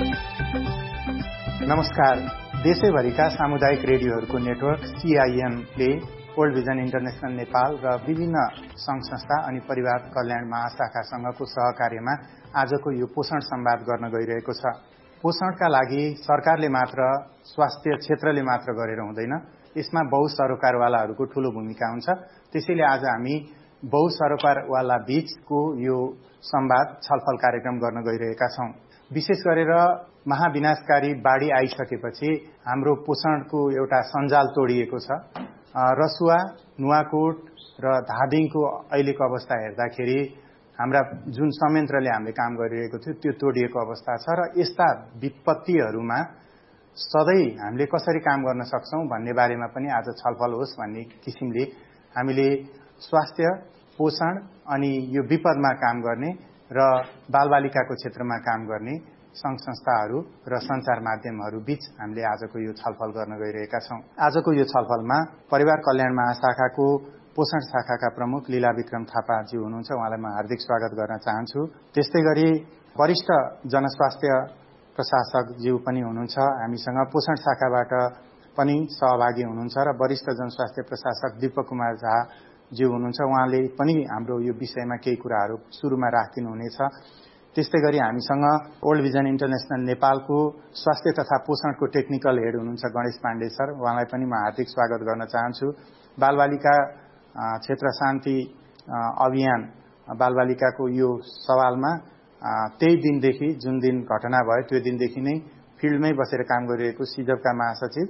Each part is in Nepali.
नमस्कार। देशैभरिका सामुदायिक रेडियोहरूको network CIM-ले world vision international Nepal र विभिन्न संघ संस्था अनि परिवार कल्याण महाशाखासँगको सहकार्यमा आजको यो पोषण संवाद गर्न गइरहेको छ। पोषणका लागि सरकारले मात्र, स्वास्थ्य क्षेत्रले मात्र गरेर हुँदैन, यसमा बहुसरोकारवालाहरूको ठूलो भूमिका हुन्छ। त्यसैले आज हामी बहुसरोकारवाला बीचको यो संवाद छलफल कार्यक्रम गर्न गइरहेका छौं। विशेष गरेर महाविनाशकारी बाढी आइसकेपछि हाम्रो पोषणको एउटा सञ्जाल तोडिएको छ। रसुवा, नुवाकोट र धादिङको अहिलेको अवस्था हेर्दाखेरि हाम्रा जुन संयन्त्रले हामीले काम गरिरहेको थियो त्यो तोडिएको अवस्था छ र यस्ता विपत्तिहरूमा सधैँ हामीले कसरी काम गर्न सक्छौं भन्ने बारेमा पनि आज छलफल होस् भन्ने किसिमले हामीले स्वास्थ्य, पोषण अनि यो विपदमा काम गर्ने र बालबालिकाको क्षेत्रमा काम गर्ने संघ संस्थाहरू र सञ्चार माध्यमहरू बीच हामीले आजको यो छलफल गर्न गइरहेका छौं। आजको यो छलफलमा परिवार कल्याण महाशाखाको पोषण शाखाका प्रमुख लीला विक्रम थापाजी हुनुहुन्छ। उहाँलाई म हार्दिक स्वागत गर्न चाहन्छु। त्यस्तै गरी वरिष्ठ जनस्वास्थ्य प्रशासकज्यू पनि हुनुहुन्छ हामीसँग। पोषण शाखाबाट पनि सहभागी हुनुहुन्छ र वरिष्ठ जनस्वास्थ्य प्रशासक दीपक कुमार झा ज्यू हुनुहुन्छ। उहाँले पनि हाम्रो यो विषयमा केही कुराहरू सुरुमा राखिदिनु हुनेछ। त्यस्तै गरी हामीसँग वर्ल्ड भिजन इन्टरनेशनल नेपालको स्वास्थ्य तथा पोषणको टेक्निकल हेड हुनुहुन्छ गणेश पाण्डे सर। उहाँलाई पनि म हार्दिक स्वागत गर्न चाहन्छु। बालबालिका क्षेत्र शान्ति अभियान बालबालिकाको यो सवालमा त्यही दिनदेखि जुन दिन घटना भयो त्यो दिनदेखि नै फिल्डमै बसेर काम गरिरहेको सिजपका महासचिव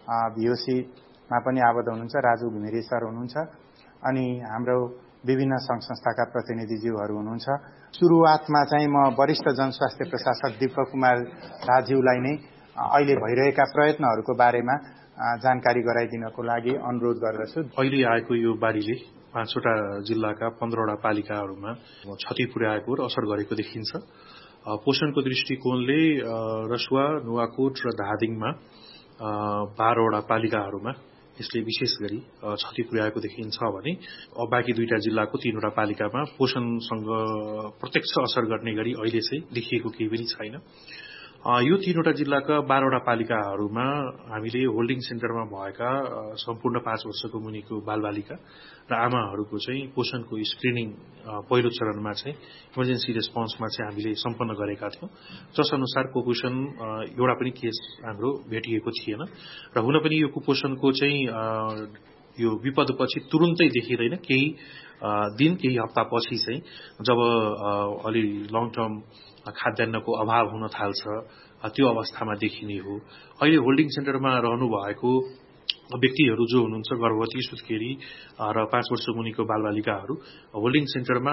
VOC-मा पनि आबद्ध हुनुहुन्छ राजु घिमिरे सर हुनुहुन्छ अनि हाम्रो विभिन्न संघ संस्थाका प्रतिनिधिज्यूहरू हुनुहुन्छ। सुरुवातमा चाहिँ म वरिष्ठ जनस्वास्थ्य प्रशासक दीपक कुमार झाज्यूलाई नै अहिले भइरहेका प्रयत्नहरूको बारेमा जानकारी गराइदिनको लागि अनुरोध गर्दछु। अहिले आएको यो बाढीले 5वटा जिल्लाका 15वटा पालिकाहरूमा क्षति पुर्याएको र असर गरेको देखिन्छ। पोषणको दृष्टिकोणले रसुवा, नुवाकोट र धादिङमा 12वटा पालिकाहरूमा यसले विशेष गरी क्षति पुर्याएको देखिन्छ भने बाँकी 2टा जिल्लाको 3वटा पालिकामा पोषणसँग प्रत्यक्ष असर गर्ने गरी अहिले चाहिँ देखिएको केही पनि छैन। यो 3वटा जिल्लाका 12वटा पालिकाहरूमा हामीले होल्डिङ सेन्टरमा भएका सम्पूर्ण 5 वर्षको मुनिको बालबालिका र आमाहरूको चाहिँ पोषणको स्क्रिनिङ पहिलो चरणमा चाहिँ इमर्जेन्सी रेस्पोन्समा चाहिँ हामीले सम्पन्न गरेका थियौं। जस अनुसार कुपोषण एउटा पनि केस हाम्रो भेटिएको थिएन र हुन पनि यो कुपोषणको चाहिँ यो विपदपछि तुरुन्तै देखिँदैन। केही दिन, केही हप्तापछि चाहिँ जब अलि लङ टर्म खाद्यान्नको अभाव हुन थाल्छ त्यो अवस्थामा देखिने हो। अहिले होल्डिङ सेन्टरमा रहनु भएको व्यक्तिहरू जो हुनुहुन्छ गर्भवती, सुत्केरी र 5 वर्ष मुनिको बालबालिकाहरू होल्डिङ सेन्टरमा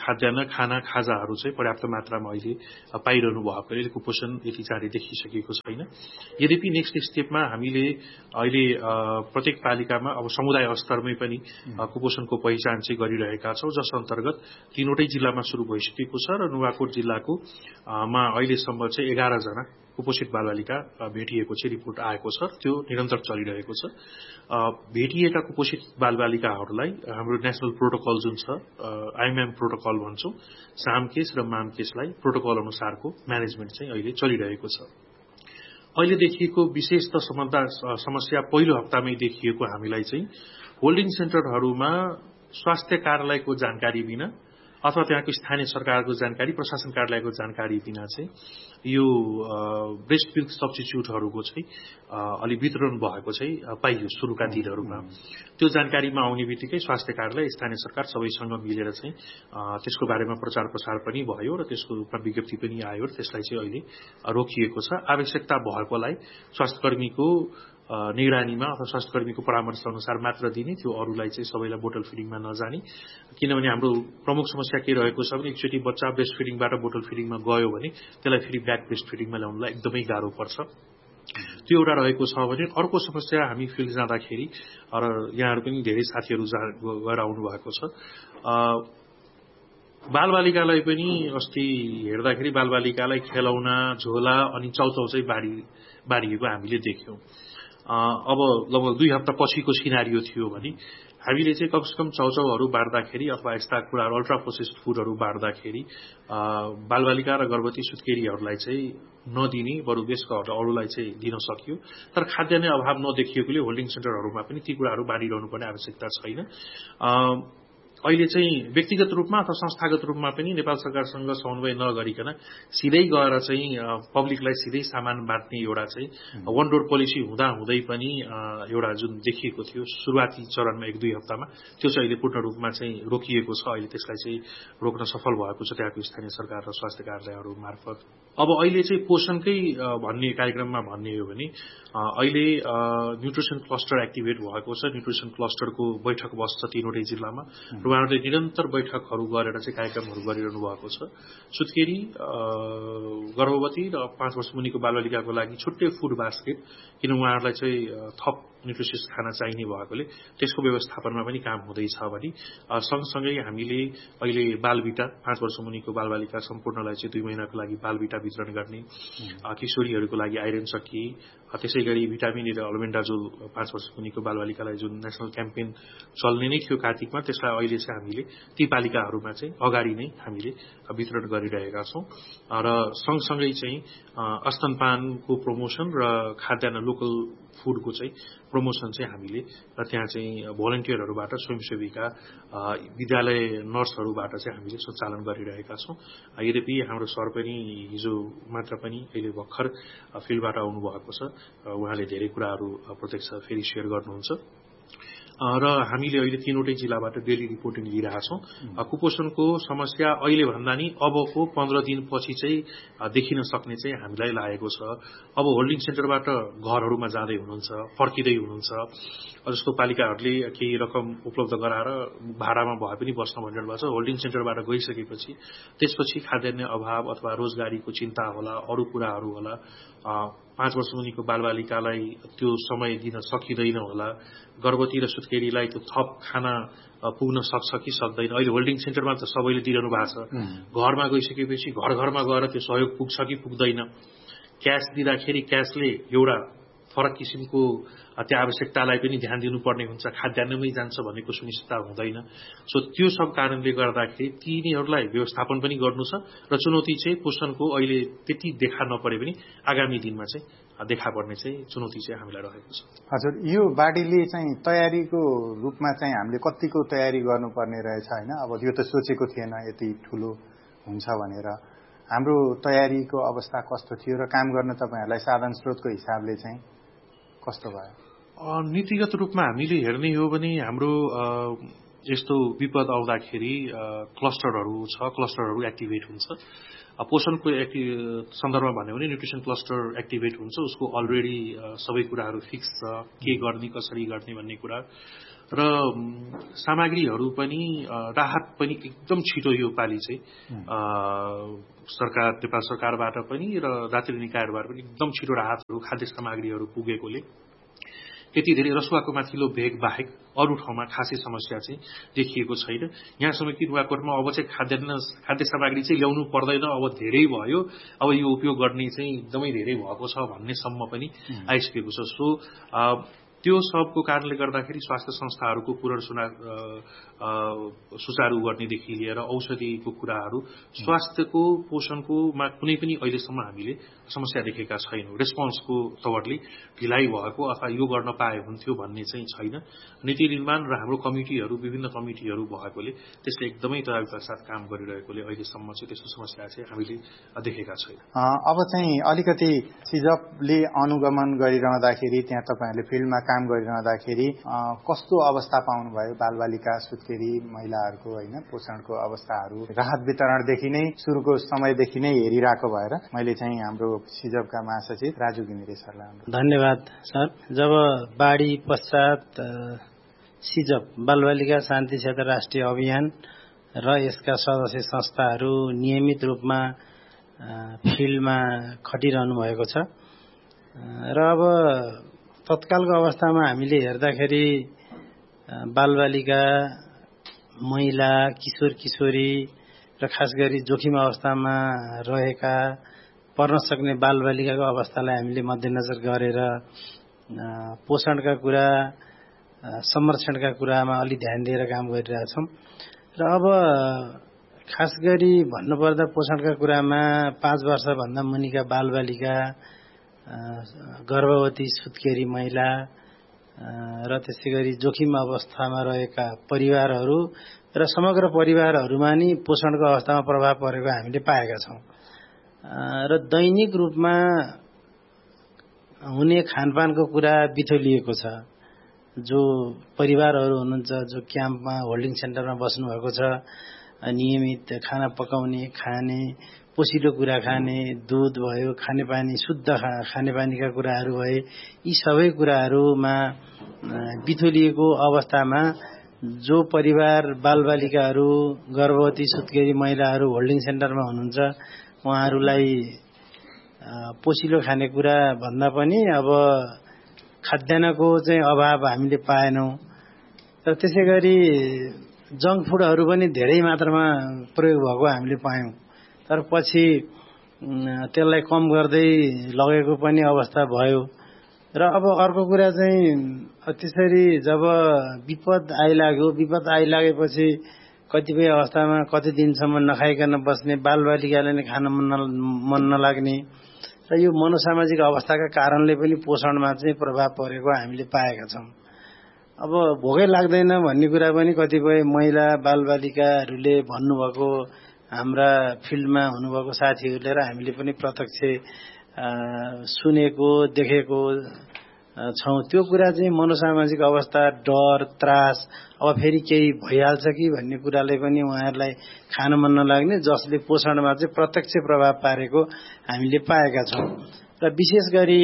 खाजाहरू चाहिँ पर्याप्त मात्रामा अहिले पाइरहनु भएकोले कुपोषण यति चाँडै देखिसकेको छैन। यद्यपि नेक्स्ट स्टेपमा हामीले अहिले प्रत्येक पालिकामा अब समुदाय स्तरमै पनि कुपोषणको पहिचान चाहिँ गरिरहेका छौं, जस अन्तर्गत 3वटै जिल्लामा सुरु भइसकेको छ र नुवाकोट जिल्लाको मा अहिलेसम्म चाहिँ 11 जना कुपोषित बालबालिका भेटिएको चाहिँ रिपोर्ट आएको छ। त्यो निरन्तर चलिरहेको छ। भेटिएका कुपोषित बालबालिकाहरूलाई हाम्रो नेशनल प्रोटोकल जुन छ IMM प्रोटोकल भन्छौं, साम केस र माम केसलाई प्रोटोकल अनुसारको म्यानेजमेन्ट चाहिँ अहिले चलिरहेको छ। अहिले देखिएको विशेष त समस्या पहिलो हप्तामै देखिएको हामीलाई चाहिँ होल्डिङ सेन्टरहरूमा स्वास्थ्य कार्यालयको जानकारी बिना अथवा त्यहाँको स्थानीय सरकारको जानकारी, प्रशासन कार्यालयको जानकारी बिना चाहिँ यो ब्रेस्ट मिल्क सब्स्टिट्युटहरूको चाहिँ अलि वितरण भएको चाहिँ पाइयो सुरुका दिनहरूमा। त्यो जानकारीमा आउने बित्तिकै स्वास्थ्य कार्यालय, स्थानीय सरकार सबैसँग मिलेर चाहिँ त्यसको बारेमा प्रचार प्रसार पनि भयो र त्यसको रूपमा विज्ञप्ति पनि आयो र त्यसलाई चाहिँ अहिले रोकिएको छ। आवश्यकता भएकोलाई स्वास्थ्यकर्मीको निगरानीमा अथवा स्वास्थ्यकर्मीको परामर्श अनुसार मात्र दिने, त्यो अरूलाई चाहिँ सबैलाई बोटल फिडिङमा नजाने। किनभने हाम्रो प्रमुख समस्या के रहेको छ भने एकचोटि बच्चा ब्रेस्ट फिडिङबाट बोटल फिडिङमा गयो भने त्यसलाई फेरि ब्याक ब्रेस्ट फिडिङमा ल्याउनलाई एकदमै गाह्रो पर्छ। त्यो एउटा रहेको छ भने अर्को समस्या हामी फिल्ड जाँदाखेरि र यहाँहरू पनि धेरै साथीहरू गएर आउनु भएको छ। बालबालिकालाई पनि अस्ति हेर्दाखेरि बालबालिकालाई खेलौना, झोला अनि चाउचाउ चाहिँ बाँडिएको हामीले देख्यौं। अब लगभग 2 हप्ता पछिको सिनारियो थियो भने हामीले चाहिँ कमसेकम चाउचाउहरू बाँड्दाखेरि अथवा यस्ता कुराहरू अल्ट्रा प्रोसेस्ड फुडहरू बाँड्दाखेरि बालबालिका र गर्भवती सुत्केरीहरूलाई चाहिँ नदिने बरु वयस्क अरूलाई चाहिँ दिन सकियो। तर खाद्यान्न अभाव नदेखिएकोले होल्डिङ सेन्टरहरूमा पनि ती कुराहरू बाँडिरहनु पर्ने आवश्यकता छैन। अहिले चाहिँ व्यक्तिगत रूपमा अथवा संस्थागत रूपमा पनि नेपाल सरकारसँग समन्वय नगरिकन सिधै गएर चाहिँ पब्लिकलाई सिधै सामान बाँड्ने एउटा चाहिँ वन डोर पोलिसी हुँदा हुँदै पनि एउटा जुन देखिएको थियो सुरुवाती चरणमा 1-2 हप्तामा त्यो चाहिँ अहिले पूर्ण रूपमा चाहिँ रोकिएको छ। अहिले त्यसलाई चाहिँ रोक्न सफल भएको छ त्यहाँको स्थानीय सरकार र स्वास्थ्य कार्यालयहरू मार्फत। अब अहिले चाहिँ पोषणकै भन्ने कार्यक्रममा भन्ने हो भने अहिले न्युट्रिसन क्लस्टर एक्टिभेट भएको छ। न्युट्रिसन क्लस्टरको बैठक बस्छ 3वटै जिल्लामा र उहाँहरूले निरन्तर बैठकहरू गरेर चाहिँ कार्यक्रमहरू गरिरहनु भएको छ। सुत्केरी, गर्भवती र 5 वर्ष मुनिको बालबालिकाको लागि छुट्टै फुड बास्केट, किन उहाँहरूलाई चाहिँ थप न्युट्रिसियस खाना चाहिने भएकोले त्यसको व्यवस्थापनमा पनि काम हुँदैछ भने सँगसँगै हामीले अहिले बालबिटा 5 वर्ष मुनिको बालबालिका सम्पूर्णलाई चाहिँ 2 महिनाको लागि बालबिटा वितरण गर्ने, किशोरीहरूको लागि आइरन सकी, त्यसै गरी भिटामिन र अल्बेन्डाजोल 5 वर्ष मुनिको बालबालिकालाई जुन नेशनल क्याम्पेन चल्ने नै थियो कार्तिकमा त्यसलाई अहिले चाहिँ हामीले ती पालिकाहरूमा चाहिँ अगाडि नै हामीले वितरण गरिरहेका छौं। र सँगसँगै चाहिँ स्तनपानको प्रमोसन र खाद्यान्न लोकल फुडको चाहिँ प्रमोसन चाहिँ हामीले त्यहाँ चाहिँ भोलिन्टियरहरूबाट स्वयंसेविका विद्यालय नर्सहरूबाट चाहिँ हामीले सञ्चालन गरिरहेका छौं। यद्यपि हाम्रो सर पनि हिजो मात्र पनि अहिले भर्खर फिल्डबाट आउनु भएको छ। उहाँले धेरै कुराहरू प्रत्यक्ष फेरि सेयर गर्नुहुन्छ र हामीले अहिले 3वटै जिल्लाबाट डेली रिपोर्टिङ लिइरहेका छौं। कुपोषणको समस्या अहिले भन्दा नि अबको 15 दिनपछि चाहिँ देखिन सक्ने चाहिँ हामीलाई लागेको छ। अब होल्डिङ सेन्टरबाट घरहरूमा जाँदै हुनुहुन्छ, फर्किँदै हुनुहुन्छ, जस्तो पालिकाहरूले केही रकम उपलब्ध गराएर भाडामा भए पनि बस्न भनिरहनु भएको छ। होल्डिङ सेन्टरबाट गइसकेपछि त्यसपछि खाद्यान्न अभाव अथवा रोजगारीको चिन्ता होला, अरू कुराहरू होला, 5 वर्ष मुनिको बालबालिकालाई त्यो समय दिन सकिँदैन होला, गर्भवती र सुत्केरीलाई त्यो थप खाना पुग्न सक्छ कि सक्दैन। अहिले होल्डिङ सेन्टरमा त सबैले दिइरहनु भएको छ। घरमा गइसकेपछि घर घरमा गएर त्यो सहयोग पुग्छ कि पुग्दैन। क्यास दिँदाखेरि क्यासले एउटा फरक किसिमको त्यो आवश्यकतालाई पनि ध्यान दिनुपर्ने हुन्छ, खाद्यान्नमै जान्छ भन्नेको सुनिश्चितता हुँदैन। सो त्यो सब कारणले गर्दाखेरि तिनीहरूलाई व्यवस्थापन पनि गर्नु छ र चुनौती चाहिँ पोषणको अहिले त्यति देखा नपरे पनि आगामी दिनमा चाहिँ देखा पर्ने चाहिँ चुनौती चाहिँ हामीलाई रहेको छ। हजुर, यो बाढीले चाहिँ तयारीको रूपमा चाहिँ हामीले कतिको तयारी गर्नुपर्ने रहेछ हैन? अब यो त सोचेको थिएन यति ठूलो हुन्छ भनेर। हाम्रो तयारीको अवस्था कस्तो थियो र काम गर्न तपाईहरुलाई साधन स्रोतको हिसाबले चाहिँ कस्तो भयो? नीतिगत रूपमा हामीले हेर्ने हो भने हाम्रो यस्तो विपद आउँदाखेरि क्लस्टरहरू छ, क्लस्टरहरू एक्टिभेट हुन्छ। पोषणको सन्दर्भमा भन्यो भने न्युट्रिसन क्लस्टर एक्टिभेट हुन्छ, उसको अलरेडी सबै कुराहरू फिक्स छ, के गर्ने कसरी गर्ने भन्ने कुरा र सामग्रीहरू पनि राहत पनि एकदम छिटो यो पालि चाहिँ सरकार नेपाल सरकारबाट पनि र राज्य निकायबाट पनि एकदम छिटो राहतहरू खाद्य सामग्रीहरू पुगेकोले त्यति धेरै रसुवाको माथिल्लो भेग बाहेक अरू ठाउँमा खासै समस्या चाहिँ देखिएको छैन। यहाँसम्म कि नुवाकोटमा अब चाहिँ खाद्य सामग्री चाहिँ ल्याउनु पर्दैन, अब धेरै भयो, अब यो उपयोग गर्ने चाहिँ एकदमै धेरै भएको छ भन्नेसम्म पनि आइसकेको छ। सो त्यो सबको कारणले गर्दाखेरि स्वास्थ्य संस्थाहरूको पूर्ण सुचारू गर्नेदेखि लिएर औषधिको कुराहरू स्वास्थ्यको पोषणकोमा कुनै पनि अहिलेसम्म हामीले समस्या देखेका छैनौं। रेस्पोन्सको तवरले ढिलाइ भएको अथवा यो गर्न पाए हुन्थ्यो भन्ने चाहिँ छैन। नीति निर्माण र हाम्रो कमिटीहरू विभिन्न कमिटीहरू भएकोले त्यसले एकदमै तयारीका साथ काम गरिरहेकोले अहिलेसम्म चाहिँ त्यस्तो समस्या चाहिँ हामीले देखेका छैनौं। अब चाहिँ अलिकति सिजपले अनुगमन गरिरहँदाखेरि त्यहाँ तपाईहरुले फिल्डमा काम गरिरहँदाखेरि कस्तो अवस्था पाउनु भयो? बालबालिका सुत्केरी महिलाहरूको हैन पोषणको अवस्थाहरू राहत वितरणदेखि नै सुरुको समयदेखि नै हेरिरहेको भएर मैले चाहिँ हाम्रो सिजपका महासचिव राजु घिमिरे सरलाई धन्यवाद सर। जब बाढी पश्चात सिजप बालबालिका शान्ति क्षेत्र राष्ट्रिय अभियान र यसका सदस्य संस्थाहरू नियमित रूपमा फिल्डमा खटिरहनु भएको छ र अब तत्कालको अवस्थामा हामीले हेर्दाखेरि बालबालिका, महिला, किशोर किशोरी र खास गरी जोखिम अवस्थामा रहेका पर्न सक्ने बालबालिकाको अवस्थालाई हामीले मध्यनजर गरेर पोषणका कुरा संरक्षणका कुरामा अलि ध्यान दिएर काम गरिरहेछौँ। र अब खास गरी भन्नुपर्दा पोषणका कुरामा 5 वर्षभन्दा मुनिका बालबालिका, गर्भवती सुत्केरी महिला र त्यसै गरी जोखिम अवस्थामा रहेका परिवारहरू र समग्र परिवारहरूमा नि पोषणको अवस्थामा प्रभाव परेको हामीले पाएका छौँ। र दैनिक रूपमा हुने खानपानको कुरा बिथोलिएको छ। जो परिवारहरू हुनुहुन्छ, जो क्याम्पमा होल्डिङ सेन्टरमा बस्नुभएको छ, नियमित खाना पकाउने, खाने, पोसिलो कुरा खाने, दुध भयो, खानेपानी, शुद्ध खानेपानीका कुराहरू भए, यी सबै कुराहरूमा बिथोलिएको अवस्थामा जो परिवार बालबालिकाहरू, गर्भवती सुत्केरी महिलाहरू होल्डिङ सेन्टरमा हुनुहुन्छ, उहाँहरूलाई पोसिलो खानेकुरा भन्दा पनि अब खाद्यान्नको चाहिँ अभाव हामीले पाएनौँ। र त्यसै गरी जङ्क फुडहरू पनि धेरै मात्रामा प्रयोग भएको हामीले पायौँ। तर पछि त्यसलाई कम गर्दै लगेको पनि अवस्था भयो। र अब अर्को कुरा चाहिँ त्यसरी जब विपद आइलागेपछि कतिपय अवस्थामा कति दिनसम्म नखाइकन बस्ने, बालबालिकाले नै खान मन नलाग्ने र यो मनोसामाजिक अवस्थाका कारणले पनि पोषणमा चाहिँ प्रभाव परेको हामीले पाएका छौँ। अब भोकै लाग्दैन भन्ने कुरा पनि कतिपय महिला बालबालिकाहरूले भन्नुभएको, हाम्रा फिल्डमा हुनुभएको साथीहरूले र हामीले पनि प्रत्यक्ष सुनेको, देखेको छौँ। त्यो कुरा चाहिँ मनोसामाजिक अवस्था, डर, त्रास, अब फेरि केही भइहाल्छ कि भन्ने कुराले पनि उहाँहरूलाई खान मन नलाग्ने, जसले पोषणमा चाहिँ प्रत्यक्ष प्रभाव पारेको हामीले पाएका छौँ। र विशेष गरी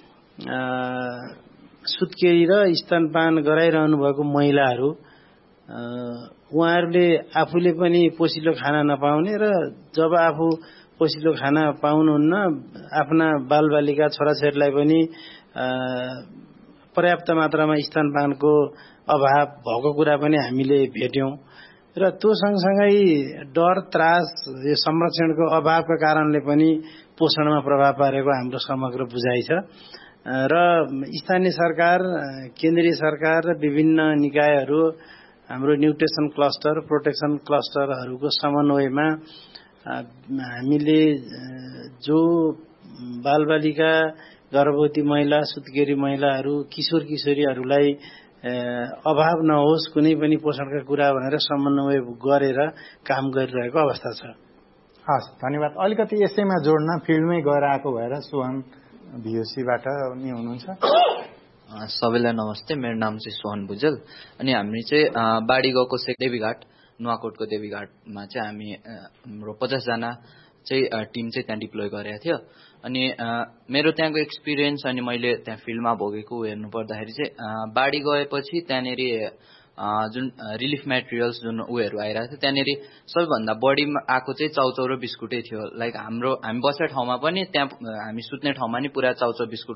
सुत्केरी र स्तनपान गराइरहनु भएको महिलाहरू, उहाँहरूले आफूले पनि पोसिलो खाना नपाउने र जब आफू पोसिलो खाना पाउनुहुन्न, आफ्ना बालबालिका छोराछोरीलाई पनि पर्याप्त मात्रामा स्तनपानको अभाव भएको कुरा पनि हामीले भेट्यौँ। र त्यो सँगसँगै डर, त्रास, यो संरक्षणको अभावका कारणले पनि पोषणमा प्रभाव पारेको हाम्रो समग्र बुझाइ छ। र स्थानीय सरकार, केन्द्रीय सरकार र विभिन्न निकायहरू, हाम्रो न्युट्रिसन क्लस्टर, प्रोटेक्सन क्लस्टरहरूको समन्वयमा हामीले जो बालबालिका, गर्भवती महिला, सुत्केरी महिलाहरू, किशोर किशोरीहरूलाई अभाव नहोस् कुनै पनि पोषणका कुरा भनेर समन्वय गरेर काम गरिरहेको अवस्था छ। हस्, धन्यवाद। अलिकति यसैमा जोड्न, फिल्डमै गएर आएको भएर सोहन भिओसीबाट नि हुनुहुन्छ। सबैलाई नमस्ते, मेरो नाम चाहिँ सोहन भुजेल। अनि हामी चाहिँ बाढी गएको देवीघाट, नुवाकोटको देवीघाटमा चाहिँ हामी हाम्रो 50 जना चाहिँ टिम चाहिँ त्यहाँ डिप्लोय गरेको थियो। अनि मेरो त्यहाँको एक्सपिरियन्स अनि मैले त्यहाँ फिल्डमा भोगेको हेर्नु पर्दाखेरि चाहिँ बाढी गएपछि त्यहाँनिर जुन रिलिफ मेटेरियल्स जुन उयोहरू आइरहेको थियो, त्यहाँनिर सबैभन्दा बढी आएको चाहिँ चाउचाउ र बिस्कुटै थियो। लाइक हामी बसेको ठाउँमा पनि, त्यहाँ हामी सुत्ने ठाउँमा नि पुरा चाउचाउ बिस्कुट